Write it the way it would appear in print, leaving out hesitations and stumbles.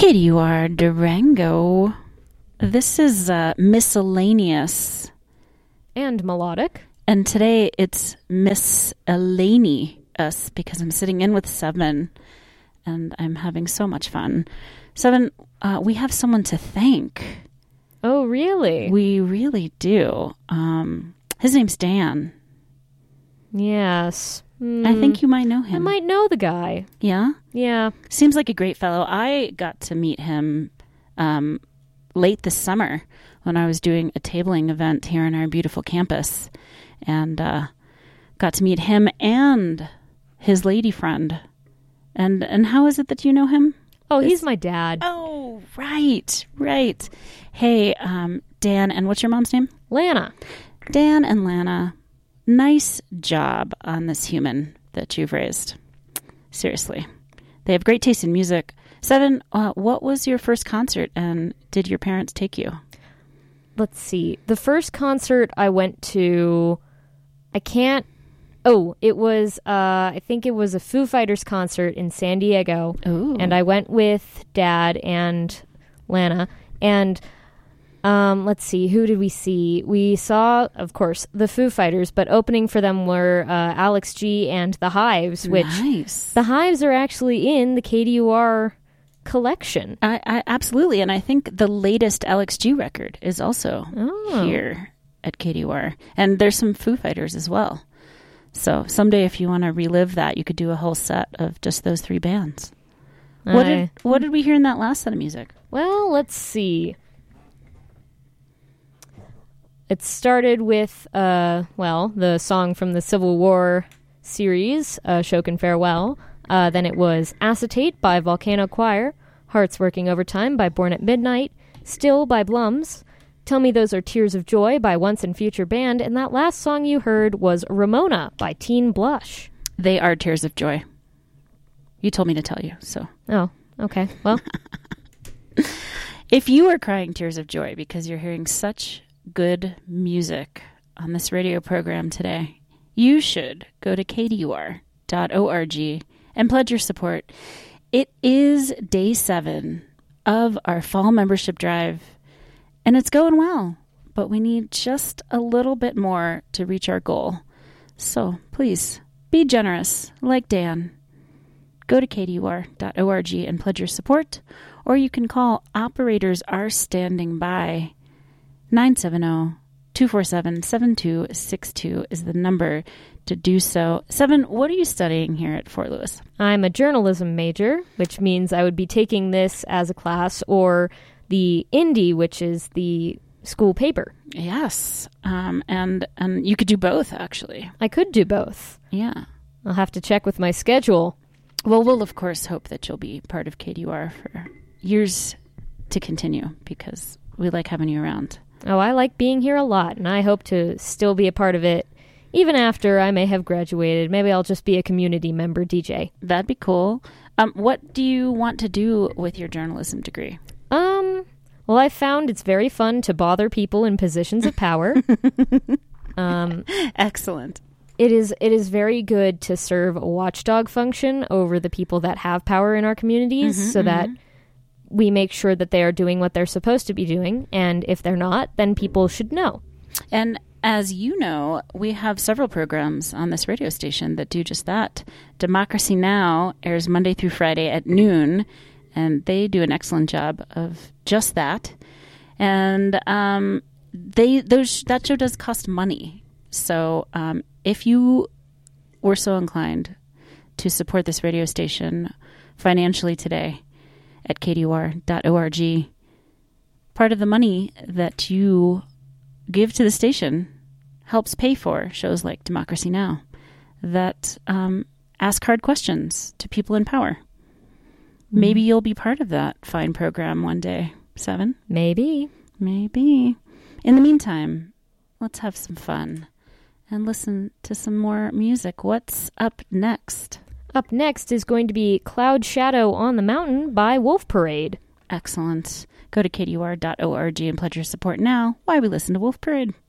KDUR Durango. This is miscellaneous. And melodic. And today it's miscellaneous because I'm sitting in with Seven and I'm having so much fun. Seven, we have someone to thank. Oh, really? We really do. His name's Dan. Yes. I think you might know him. I might know the guy. Yeah? Yeah. Seems like a great fellow. I got to meet him late this summer when I was doing a tabling event here in our beautiful campus. And got to meet him and his lady friend. And how is it that you know him? Oh, he's my dad. Oh, right. Hey, Dan, and what's your mom's name? Lana. Dan and Lana, nice job on this human that you've raised. Seriously. They have great taste in music. Seven, what was your first concert, and did your parents take you? Let's see. The first concert I went to, it was, I think it was a Foo Fighters concert in San Diego. Ooh. And I went with Dad and Lana. And let's see, who did we see? We saw, of course, the Foo Fighters, but opening for them were Alex G and The Hives, which nice. The Hives are actually in the KDUR collection. I absolutely, and I think the latest Alex G record is also here at KDUR. And there's some Foo Fighters as well. So someday if you want to relive that, you could do a whole set of just those three bands. What did we hear in that last set of music? Well, let's see. It started with, the song from the Civil War series, Shokin Farewell. Then it was Acetate by Volcano Choir, Hearts Working Overtime by Born at Midnight, Still by Blums, Tell Me Those Are Tears of Joy by Once and Future Band, and that last song you heard was Ramona by Teen Blush. They are tears of joy. You told me to tell you, so. Oh, okay. Well. If you are crying tears of joy because you're hearing such good music on this radio program today, you should go to kdur.org and pledge your support. It is day 7 of our fall membership drive, and it's going well, but we need just a little bit more to reach our goal. So please be generous, like Dan. Go to kdur.org and pledge your support, or you can call Operators Are Standing By. 970-247-7262 is the number to do so. Seven, what are you studying here at Fort Lewis? I'm a journalism major, which means I would be taking this as a class, or the Indy, which is the school paper. Yes, and you could do both, actually. I could do both. Yeah. I'll have to check with my schedule. Well, we'll, of course, hope that you'll be part of KDUR for years to continue, because we like having you around. Oh, I like being here a lot, and I hope to still be a part of it, even after I may have graduated. Maybe I'll just be a community member DJ. That'd be cool. What do you want to do with your journalism degree? Well, I found it's very fun to bother people in positions of power. Excellent. It is very good to serve a watchdog function over the people that have power in our communities, that we make sure that they are doing what they're supposed to be doing, and if they're not, then people should know. And as you know, we have several programs on this radio station that do just that. Democracy Now! Airs Monday through Friday at noon, and they do an excellent job of just that. And that show does cost money. So if you were so inclined to support this radio station financially today, at kdur.org, part of the money that you give to the station helps pay for shows like Democracy Now! That ask hard questions to people in power. Maybe you'll be part of that fine program one day, Seven. Maybe. In the meantime, let's have some fun and listen to some more music. What's up next? Up next is going to be Cloud Shadow on the Mountain by Wolf Parade. Excellent. Go to kdur.org and pledge your support now while we listen to Wolf Parade.